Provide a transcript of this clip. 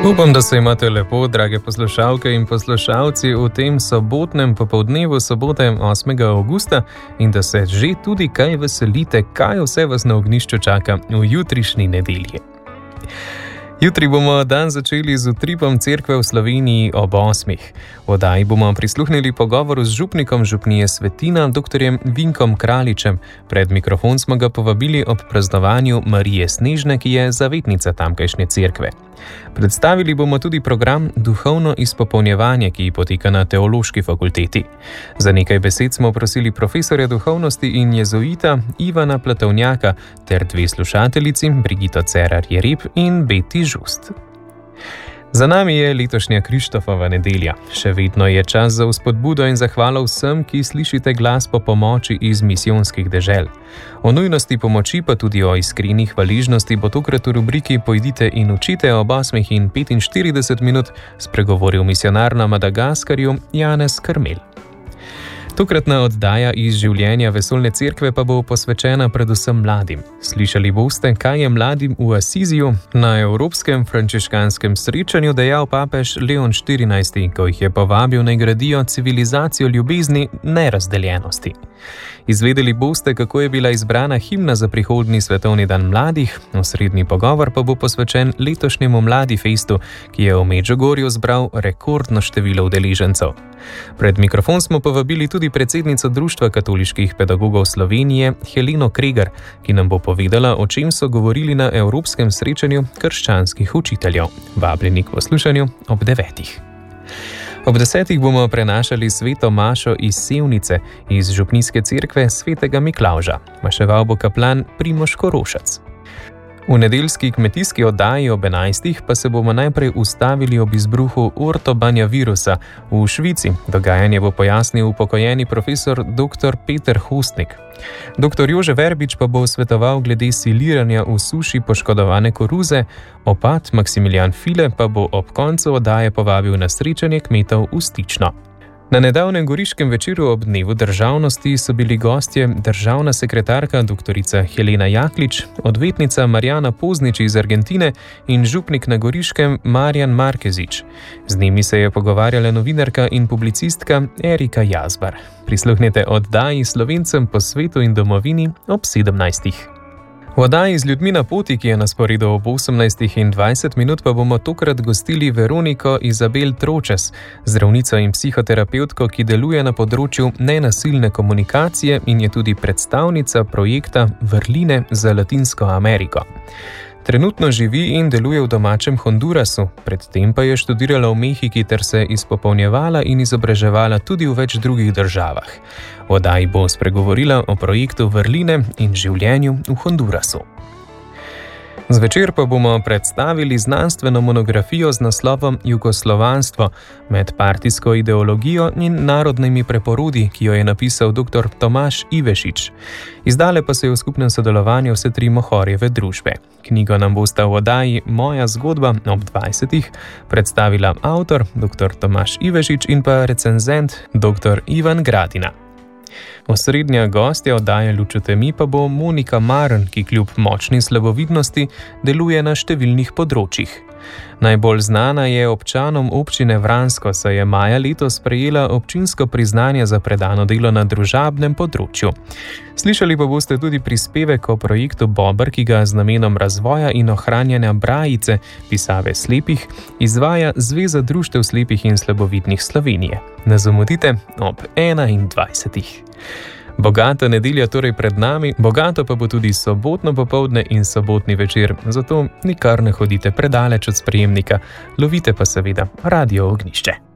Upam, da se imate lepo, drage poslušalke in poslušalci, v tem sobotnem popoldnevu sobote 8. avgusta in da se že tudi kaj veselite, kaj vse vas na ognjišču čaka v jutrišnji nedelji. Jutri bomo dan začeli z utripom cerkve v Sloveniji ob 8. V oddaji bomo prisluhnili pogovoru z župnikom župnije Svetina, dr. Vinkom Kraljičem. Pred mikrofon smo ga povabili ob praznovanju Marije Snežne, ki je zavetnica tamkajšnje cerkve. Predstavili bomo tudi program Duhovno izpopolnjevanje, ki poteka na Teološki fakulteti. Za nekaj besed smo prosili profesorja duhovnosti in jezuita Ivana Platovnjaka ter dve slušateljici, Brigito Cerar-Jereb in Beti Žust. Za nami je letošnja Krištofova nedelja. Še vedno je čas za vzpodbudo in zahvalo vsem, ki slišite glas po pomoči iz misijonskih dežel. O nujnosti pomoči pa tudi o iskreni hvaležnosti bo tokrat v rubriki Pojdite in učite ob 8:45 spregovoril misionar na Madagaskarju Janez Krmelj. Tokratna oddaja iz življenja Vesoljne cerkve pa bo posvečena predvsem mladim. Slišali boste, kaj je mladim v Asiziju na Evropskem frančiškanskem srečanju dejal papež Leon XIV, ko jih je povabil naj gradijo civilizacijo ljubezni, nerazdeljenosti. Izvedeli boste, kako je bila izbrana himna za prihodnji svetovni dan mladih, osrednji pogovor pa bo posvečen letošnjemu Mladifestu, ki je v Medžugorju zbral rekordno število udeležencev. Pred mikrofon smo povabili tudi predsednico Društva katoliških pedagogov Slovenije Heleno Kregar, ki nam bo povedala, o čem so govorili na Evropskem srečanju krščanskih učiteljev. Vabljeni k poslušanju ob 9. Ob 10. bomo prenašali sveto mašo iz Sevnice, iz župnijske cerkve svetega Miklavža. Maševal bo kaplan Primož Korošac. V nedeljski kmetijski oddaji ob 11. pa se bomo najprej ustavili ob izbruhu ortobanjavirusa v Švici. Dogajanje bo pojasnil upokojeni profesor dr. Peter Hostnik. Dr. Jože Verbič pa bo svetoval glede siliranja v suši poškodovane koruze, opat Maksimilijan File pa bo ob koncu oddaje povabil na srečanje kmetov v Stično. Na nedavnem goriškem večeru ob dnevu državnosti so bili gostje državna sekretarka dr. Helena Jaklič, odvetnica Marjana Poznič iz Argentine in župnik na Goriškem Marjan Markezič. Z njimi se je pogovarjala novinarka in publicistka Erika Jazbar. Prisluhnite oddaji Slovencem po svetu in domovini ob 17. V oddaji z ljudmi na poti, ki je na sporedu ob 18:20 pa bomo tokrat gostili Veroniko Izabel Tročes, zdravnico in psihoterapevtko, ki deluje na področju nenasilne komunikacije in je tudi predstavnica projekta Vrline za Latinsko Ameriko. Trenutno živi in deluje v domačem Hondurasu, predtem pa je študirala v Mehiki ter se izpopolnjevala in izobraževala tudi v več drugih državah. V oddaji bo spregovorila o projektu Vrline in življenju v Hondurasu. Zvečer pa bomo predstavili znanstveno monografijo z naslovom Jugoslovanstvo med partijsko ideologijo in narodnimi preporodi, ki jo je napisal dr. Tomaž Ivešič. Izdale pa se je v skupnem sodelovanju vse tri Mohorjeve družbe. Knjigo nam bosta v oddaji Moja zgodba ob 20. predstavila avtor dr. Tomaž Ivešič in pa recenzent dr. Ivan Gradina. Osrednja gostja oddaje Lučute mi pa bo Monika Marn, ki kljub močni slabovidnosti deluje na številnih področjih. Najbolj znana je občanom občine Vransko, saj je maja letos prejela občinsko priznanje za predano delo na družabnem področju. Slišali pa boste tudi prispevek o projektu Bober, ki ga z namenom razvoja in ohranjanja brajice, pisave slepih, izvaja Zveza društev slepih in slabovidnih Slovenije. Ne zamudite ob 21. Bogata nedelja torej pred nami, bogato pa bo tudi sobotno popoldne in sobotni večer, zato nikar ne hodite predaleč od sprejemnika, lovite pa seveda Radio Ognjišče.